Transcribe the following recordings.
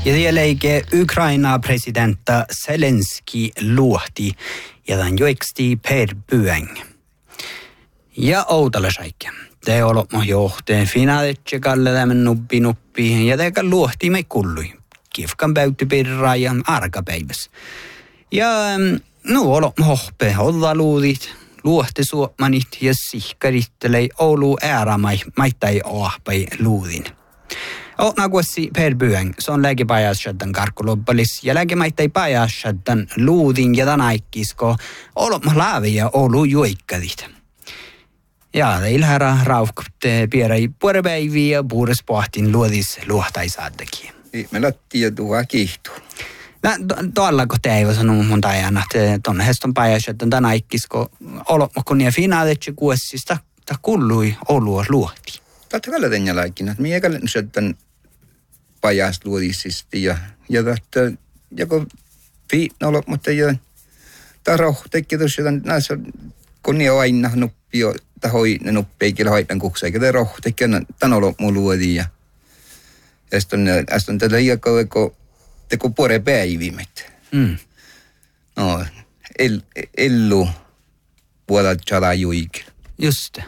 Ja tielläike Ukraina presidentta Zelenski luohti ja tämän joiksti per pyöng. Ja outalla säikkä. Te olemme johteen finaalit kalle tämän nuppi ja te luohti me kullui. Kifkan päytti pirraa ja arkapäiväs. Ja olemme hoppe olla luudit. Luohti suomanit ja sihkarittelei Oulu äärämaittai oahpai luudin. Nakuassi per byöng, se on lääkipajassaddan karkulobbalis ja lääkimaittai pajassaddan luudin ja tanaikisko olemme laavia Oulu juikkadit. Ja teillä raukkutte pieräi puorepäiviä ja puures pohtin luodis luohtaisaaddakin. Me lättiin ja tuoa kiihtuu. Tuolla kun te ei sanoo mun tajana, että tuonne heston pajassaddan tanaikisko olemme kun ja finaalit ja kuessista kullui Oulua luohti. Tätä kalla tänne laikin, että minä kallen syötän pajast luodisesti ja tätä joko fiitnolo, mutta ja tämä rohtekki tuossa näissä kun ne on aina nuppi jo tahoi ne nuppeikin haitan kukseen, eikä tämä rohtekki on tämän olo mun luodi ja sitten tätä joko teko puore päivimet. No, ellu puolella tjala juikin. Just.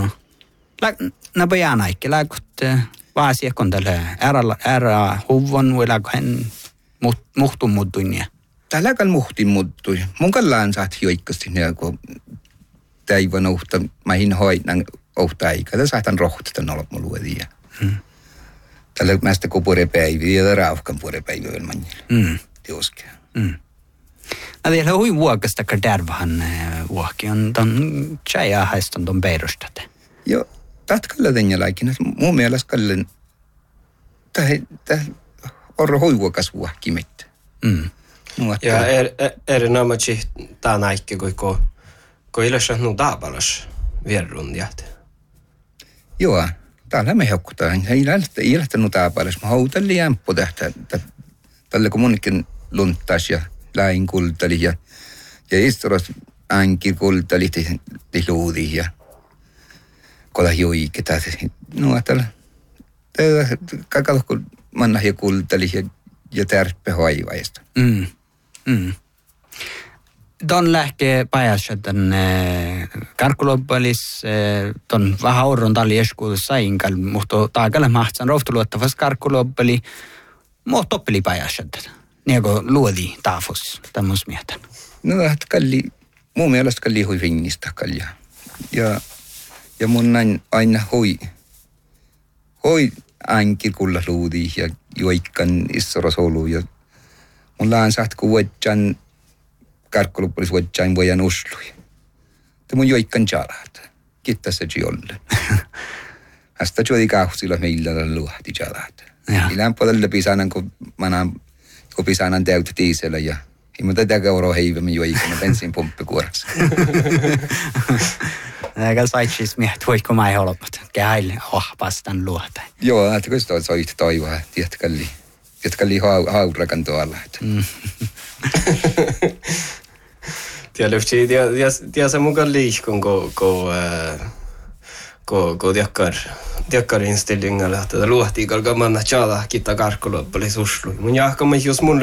Napajana ikke lääkutte vaasiakon tälle ära huvon või lääkuhen muhtun muuttuinia. Tällä kal muhtin muuttui. Mun kallaan saat joikkasti ne kun täivän ohta mahin hoitan ohta eikä. Tällä saatan rohtataan olla mun luodia. Tällä mästä kun puorepäiviä ja rauhkan puorepäiviä vielä manjilla. Teoskea. No vielä hui vuokasta kardärvahan vuokki on ton tjäjä haiston ton peirustate. Joo. Tätä tänne laikin, että mun mielestä kallen tämä on hoivuokas vuohkimet. Ja erinomaisesti tämä näikki, kun ilössä on taapalas vierrundiat. Joo, täällä me hokkutaan. Ei lähtenyt taapalas. Mä houtan liämppu tälle kun munkin luntas ja läin kultali ja isturos anki kultali luudi ja kola juike tässä. No tällä kun manna ja kultali ja tärppe hoivaista. Ton lähtee pajasjatan karkulobbalis ton vähän orron talli eskuudessa sainkal, mutta taakalle mahtsan rohtuluottavas karkulobbali muut toppeli pajasjatan. Niin kuin luodi taafus tämmöis mietän. No kalli, mun mielestä kalli hui finnistä kallia. Ja mun näin aina hoi anki kulla luudi ja joikkan issorosolu ja mun laan saat kun vuodjan karkkuluppulis vuodjan voijan uslui. Te mun joikkan jalat. Kiitos se jolle. Hasta juodi kauhsilla meillä luhti jalat. Ilän puolella pisanan kun manaan kun pisanan täyttä tiisellä ja mutta tätä kauroa heivämme joikana bensin pumppikuorassa. Näillä saitsis miehet voiko mä ei olopata. Käille ohpastan luota. Joo, että kun sitä soit toivoa, tiedätkalli haurakan tuolla. Tietysti, tiedä mukaan liikon, kun tiedäkkar inställningar, että luohtii kalkaa manna tjala kitta karkkuloppalis uslui. Mun jahkamme jos mun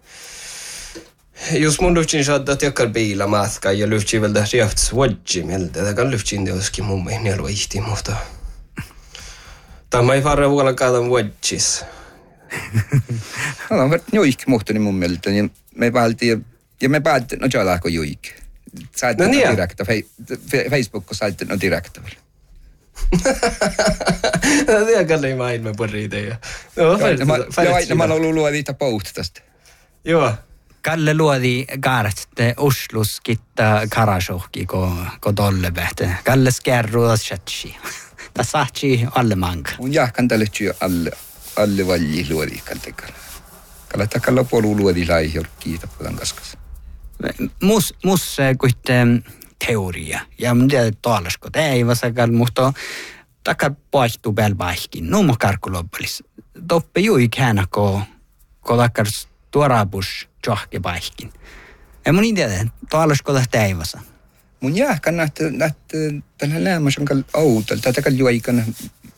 lyftsin saada tiedäkkar biila matka ja lyftsin vältä riehts vodji mieltä. Tätä lyftsin teoskin mun mielestä nielu ihti, mutta tämä ei varra vuolla kaatan vodjis. No, on joik muhtuni mun mielestä. Me päältiin ja me päältiin, no tjala joik. Sait no direkta, Facebook sait no direkta. Tiedäkään ei maailman porriiteja. Joo, mä oon ollut luodita pouhta tästä. Joo. Kalle luodi kaaratte uslus kitta karasjohki ko tolle pähte. Kalle skärruas chatsi. Tässä saatsi alle manka. Mun jahkan tälle työ alle valli luodi kaltekalla. Kalata kalla polu luodi lai jorkki tapputan kaskas. Mus kuitte teoria. Ja mun tiedä tuollasko ei vasakal, mutta takar poistuu pelvaihkin. No mun karkulobbalis. Toppe jui käännä ko takar tuorabus johke paihkin. Ja mun tiedä tuollasko tästä ei vasa. Mun jahkan nähtä tällä lämmäs on kal autol. Tätä kal juikana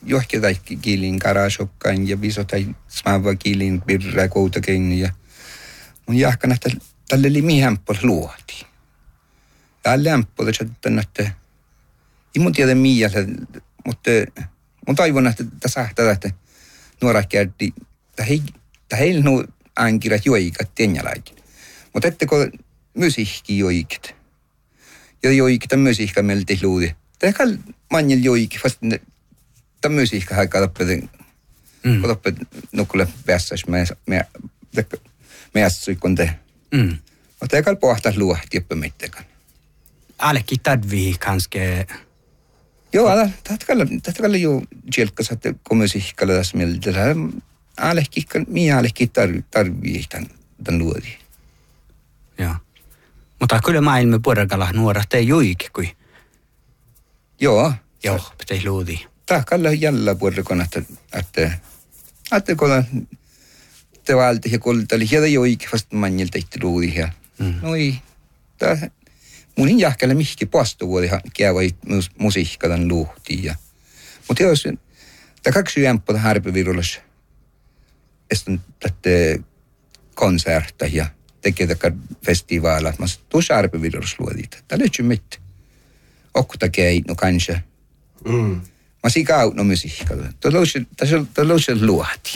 johketai kiilin karasokkaan ja visotai smava kiilin pirraa koutakein ja mun jahkan, että tälle oli miehämpö luoti. Ja lämpö, että ei mun tiedä miiällä, mutta mun toivon, että sahtaa, että nuora kerti, että heillä nuo ankirat joikat tenjalaikin. Mutta etteko musiikki joikit. Ja joikita musiikka meiltä luudi. Tehkä manjel joikki, vasta tämä musiikka haikkaa loppeten. Loppet nukulle päässäis meässui kun te. Mutta eikä pohtaa luohti jopa mittekään. Älekki tarvii kanske. Joo, tätä jo tjelkkas, että kun musiikkalle tässä mieltä. Älekki tarvii tämän luodi. Joo. Mutta kyllä maailma puolella nuoret ei juiki kuin. Joo. Joo, pitää luodi. Tahkalla jällä puolella, että kun te valti ja kultali, ja joiki vasta manjilta itti luodi. Noi, munin jahkalla mihki postuvuodi käyvä musiikka tämän luhtiin. Mutta jos tämä 2 jämpötä harpivirulas, estän tätä konsertta ja tekee tätä festivaalat, mä tuossa harpivirus luodit. Tämä löytyy mitään. Okta kei, no kanssa. Mä sikä autno musiikka. Tämä löytyy luoti.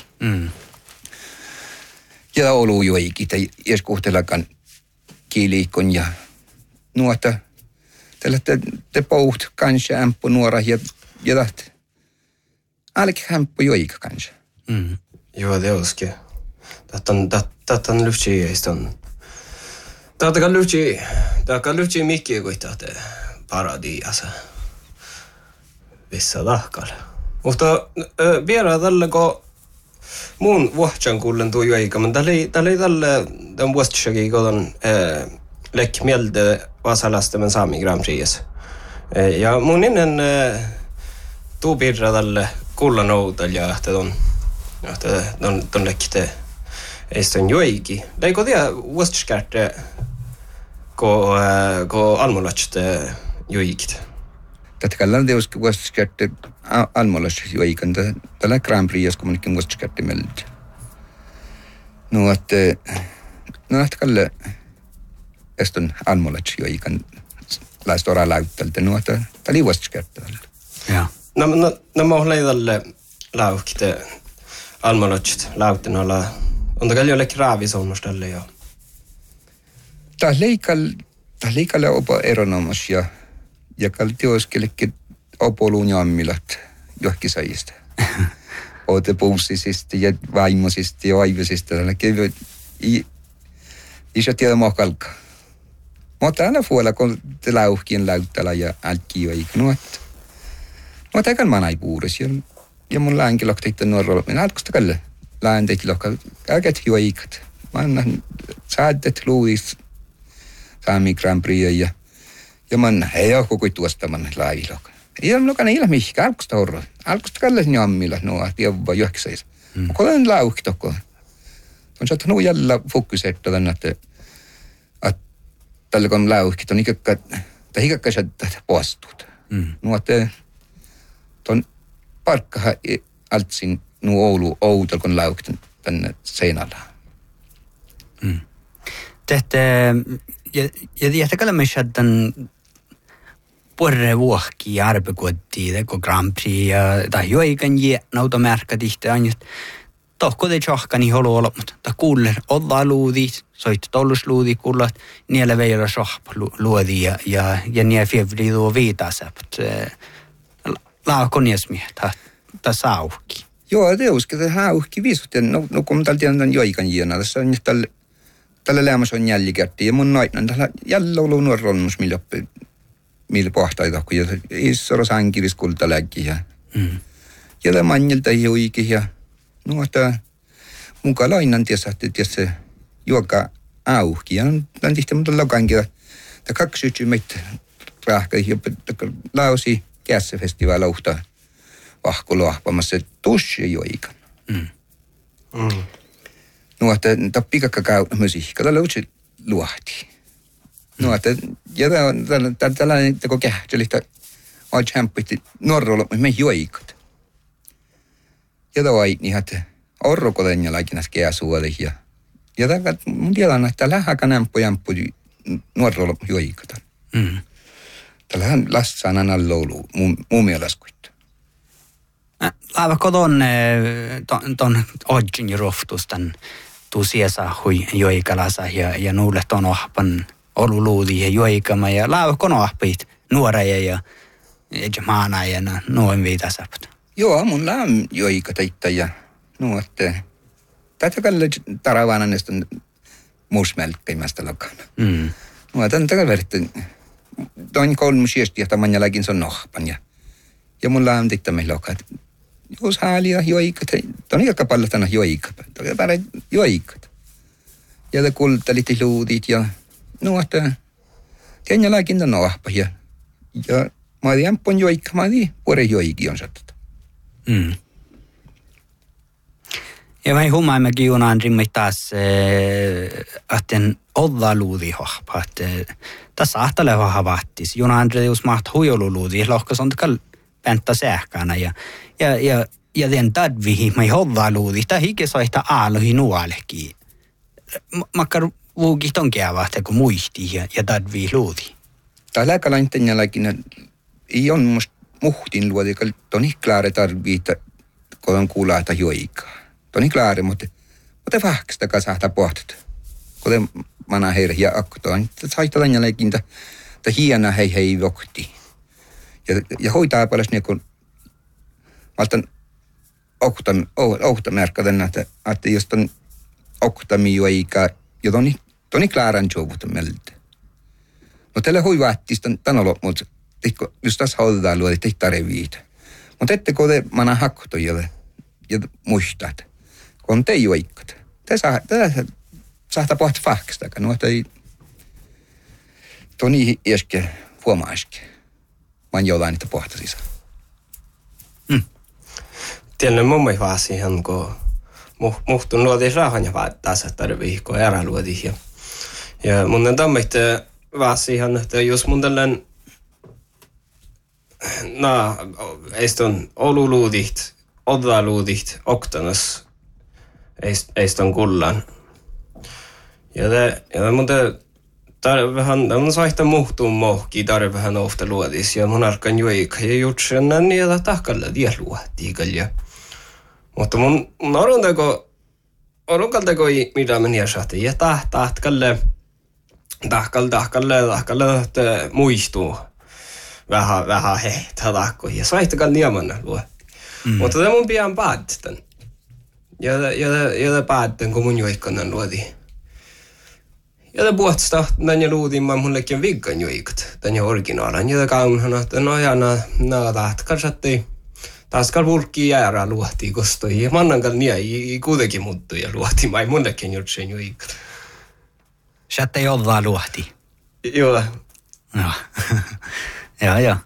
Ja olu joikit, jos kuhtelakaan kiiliikon ja nuota. Tällä te pouht kanssa ämpö nuora ja tahti. Älkää ämpö joika kanssa. Joo, det olisikin. Tätä on lyhtsii. Tätä kan lyhtsii mikkiä kuin tätä paradiasa. Vissa tahkalla. Mutta vielä tällä kun mun vuohtsan kuulen tuo joika, mutta tällä ei tällä tämän vuohtsakin kun läk mieltä Vasalasta men Sami Grand Prix. Ja mun ennen tuu pirra tälle kullan outal ja että ton läkte eistön joiki. Läikö tiedä vuostiskärte ko almolachte joikit? Tätä kallan teoski vuostiskärte almolachte joikan. Tällä Grand Prix kun monikin vuostiskärte mieltä. No että kalle estön almolachte joikan laistora lauttalta. No että tämä oli vuostiskärte. Ja. No mä olen tälle laukite almalotsit lauten alla. On tämä jollekin raavisonnostalle jo? Tämä leikalle opa eronomas ja kalti olisikin opoluun jammilat johonkin sajista. Ote puussisista ja vaimosista ja vaivosista. Isä tiedä mokalka. Mutta aina puolella, kun te lauhkien lauttala ja älkkiä iknuat. Mutta eikä mä näin puhuris. Ja mun läänkilohti itse nuorella. Minä alkuista kalle läänteet lohka. Äkät juoikat. Mä annan saadet luuis Sami Grand Prix ja mä ei ole koko tuosta mä lailohka. Ei ole lokana illa mihkä. Alkuista horro. Alkuista kalle jammilla nuo tievva johkisais. Mutta olen lauhki toko. On saattu nuu jällä fokusetta tänne, että tällä kun lauhki on ikakka sieltä poastuut. Nuote ton parkkaha altsin nuo Oulu outal kun lauhki tänne seinällä. Tehtä ja tällä me shaddan porre vuohki arpekotti teko Grand Prix ja tai joikan je nauta märkä tihte on just tohko te johkani holo olla mutta ta kuulle olla luudi soit tollus luudi kuulla niellä veillä sohpa luodi ja nie fievli tuo viitasapt laakoniesmi ta sauhki. Joo, te uskon, että hauhki viisutten. No kun tällä tiedän joikan jiena. Tässä on tällä lämmässä on jäljikerti. Ja mun nainen tällä jällä ollut nuorronmus, millä pohtaa tahku. Ja isoros hankiris kulta läkki. Ja tämä manjelta joikin. Ja nuota mukaan lainan tiesä juoka auhki. Ja tämän tihti mun lokankin. Tämä 2 meitä rahka. Ja lausi kässäfestivaali lauhtaa. Vahkoloahpamassa tussi joikan. Nuota tappikakka käy musiikka. Tällä utsi luohti. Nuota ja tällainen teko kähteli, että oot hämppitti norrolla me joikat. Ja toi niin, että orrokoden ja laikinas keäsuoli. Ja mun tiedän, että lähäkä nämpö nuorrolla joikata. Tällähän lassaan aina loulu, mun mielestä. Laavako ton odjin roftustan tusiesa hui joikalasa ja nuulle ton ohpan oluluudi ja joikama ja laavako nohpit nuoreja ja maana ja noin viitasapat. Joo, mun läm joikata itse ja nuotte. Tätä kalle taravana näistä muusmelkkeimmästä lokana. Nuotan tätä verran. Toin kolmusiesti, jota man jälkin se on nohpan ja mun läm titta meillä lokat. Jos haalia joikat, toni aika paljon tänä joikat. Toni pärä joikat. Ja te kultalit luudit ja nuotta. Tiedän jälkin tämän nohpa ja mä oon jämpon joikka, mä oon puore joikki on sattu. Ja mä huomaimmekin junandrimme taas, että olla luudi hohpa. Tässä ahtaleva havaattis. Junandri just maht huijoluluudi, lohkas on takal päntä sähkänä. Ja den tadvihi mä olla luudi. Tämä hike soita aaluhi nuolekin. Makkar vuukit on käyvät, kun muistii ja tadvihi luudi. Tämä lääkäläinten jälkeen ei ole muhtin luodi, kun on klaare tarviita, kun on kuulata joikaa. Toni klaare, mutta vahkista kasahta pohtat. Kuten mana heidän ja aktoon. Saita jälkeen, että hiena hei vokti. Ja hoitaa paljon niin kuin valtan oktamärkkaden, että jos on oktami joikaa, ja toni klaaran jouvut meiltä. No tällä hoivaattis tämän olo, mutta just tässä hoidetaan luoda, että ei tarvitse. Mutta ette kun te mana hakto ja muistat, kun on te joikkat. Te saattaa pohtia vahkistakaan, no että ei toni iäske huomaiske. Vaan jollain niitä pohta sisään. Tiedän mun mielestä vaan siihen, kun muhtun luotiin rahan ja tässä tarvii, kun ära luotiin. Ja mun on tammehti vaan siihen, että jos mun tällainen eistön oluluudit, odaluudit, oktanas, eistön kullan. Ja mun tarvihan saihta muhtuun mohki tarvihan ofta luodis ja mun arkan joika ja jutsennan ja tahkalla tie luohtiikalja. Mutta mun orukaltako mitä mä niesahti ja tahkalle muistuu vähän hehtä tahko ja saihtakal niemanna luohti. Mutta tämä mun pian päättän. Ja päättän kun mun joikkanan luodi. Ja det puhuttaa tänne luutimman mullekin viggan joikat tänne originaalan. Ja kaunhan, että taht karsatti taas kalvurkki jäärää luohtii kostoi. Ja mannankal ei kuitenkin muuttu ja luohti mai mullekin jutsen joikat. Sätte ei ole luohti. Joo. No. Joo.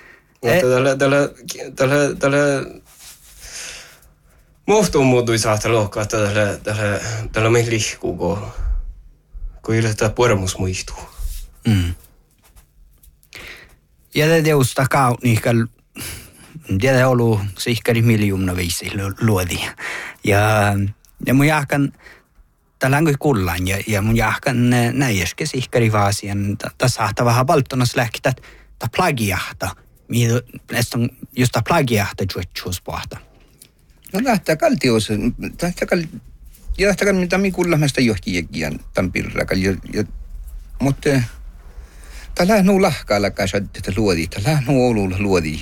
Tällä muhtuun muuttui saattaa lohkaa tällä meillä lihkuu, kun yleensä puoremus muistuu. Ja det just kauniikal tiedä ollut sihkari miljoona viisi luodi. Ja mun jahkan tällä on kullan ja mun jahkan näiske sihkari vaasian tässä saattaa vähän valttonas lähtää ta plagiahta. Näistä just ta plagiahta juotsuus pohta. No lähtää kaltios. Ja mitä minä kuulla meistä johtijakin tämän pirrakal. Mutta tämä lähnuu lahkaalla kanssa, että luodi. Tämä lähnuu Oululla luodi.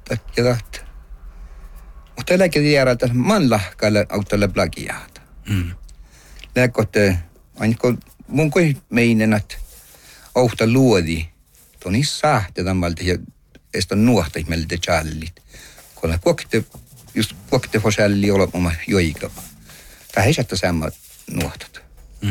Mutta eläkin järjältä man lahkaalla autolla plagiaata. Lähkotte, ainakin mun kuin meinen, että ohta luodi. Tuon sahte tämältä ja estä nuohta meiltä challit. Kun kuokte foselli olla oma joikapa. Tämä ei saattaa samma nuohtat.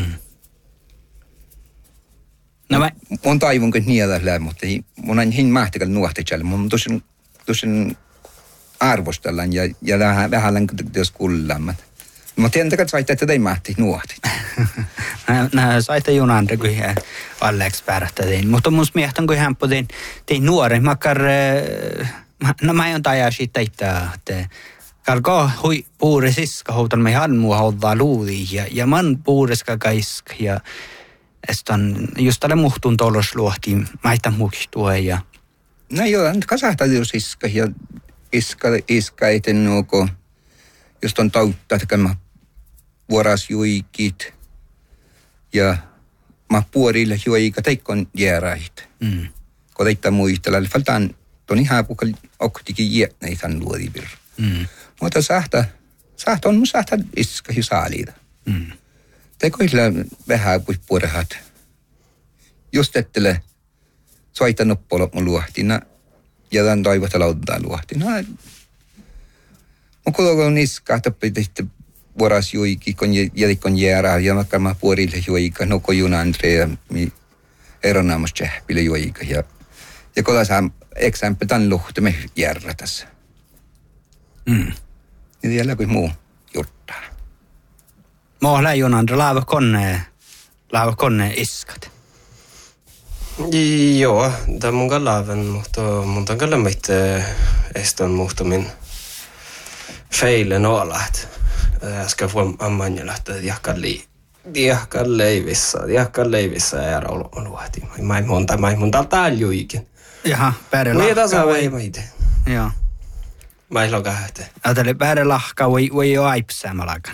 No mä mun taivun kuin niellä, mutta mun on hin mahtikal nuohtajalle. Mun tosin arvostellaan ja vähän jos kullammat. Mutta tiedän, että saitte, että ei mahti nuohtit. Nää saitte junandre, kun alle ekspertatiin. Mutta mun mielestä, kun hän tein nuori, makkar... No mä en tajaa siitä, että Kalko hui puuresiska houtan me hanmu hauddaa luudi ja man puureska kaisk ja estan just tälle muhtun tolos luohti maita muistua ja no joo, kasahtajuusiska ja iska eten nuoko just on tautta tekemä vuorasjuikit ja ma puorille juika teikon jääräit. Ko teikta muistella faltan toni haapuka oktikin jätneitän luodivir. Mutta sahta on sahta iska hi saalida. Tekoilla vähän puipuorehat. Just ettele soita noppolo mun luohtina ja dan toivota laudaan luohtina. Mun kuuluu iska tappi tehty vuoras juiki kon jälikon jäära ja makama puorille juika noko juna Andrea mi eronaamos jähpille juika ja kodassa exempel tan luhte me järra tässä. Ja vielä kuin muu juttaa. Mä läjun andra laava konne iskat. Joo, tämä mun kalaven, mutta mun on kyllä mitte eston muhtamin feilen olaht. Äsken voi ammanjalla, että jahkan leivissä ja luohti. Mä mun täällä juikin. Jaha, päädä lahkaa. Mä tasa vai mä ite. Joo. Mä ei loka hätä. Ajatelle päädä lahkaa voi jo aipsää malakan.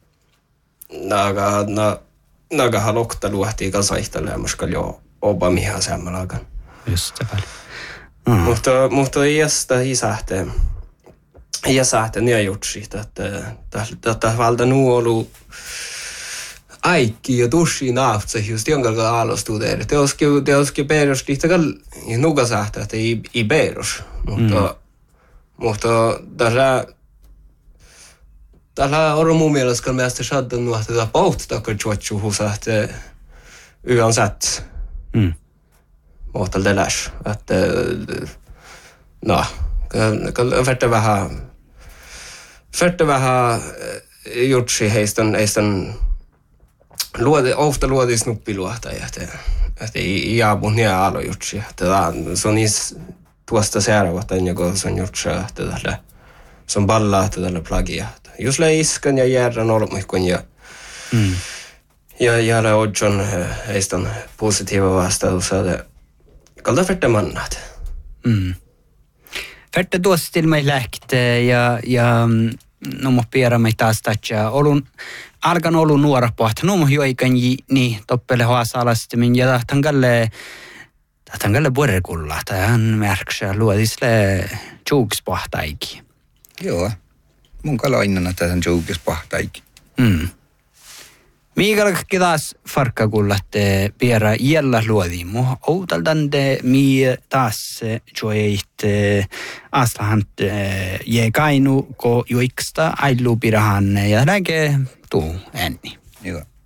Naga halukta luohti kanssa ihtelemässä jo obamihan semmalakan. Just se päällä. Mutta ei sähte nya jutsi, että valta nu ollut aikki ja tussi naaftsa just jonkalka aalostuuteille. Te olisikin perus liittäkään nuka sähtä, että ei perus. Mutta tällä on mun mielestä, kun meistä saadaan nuhta tätä pauhtatakar juotsuhusa, että uansett. Mutta det läs. Että Färte vähän jutsi heistän ofta luodi snuppiluohtaja, että ei jaapun ja alo jutsi. Että se on tuosta seuraavasta ennen kuin se on jutsi, että se on ballaa, että tällä plagia. Just leiskan ja järran olmikon ja jäällä odjon heistän positiiva vastaus, että kalta färte mannat. Färte tuossa ilmai lähtee ja no mo pieramme taas tatsia olun alkan olun nuora pohta no mo joikan ni toppele hoasalastimin ja tahtan kalle puerekulla tähän märksä luodisle juuks pohtaiki. Joo. Mun kalainana tähän juuks pohtaiki. Miikalakki taas farkkakullatte piera jällä luodimu. Outaltande mii taas joit aslahant kainu ko juiksta ailu pirahan ja läke tuu änni. Joo.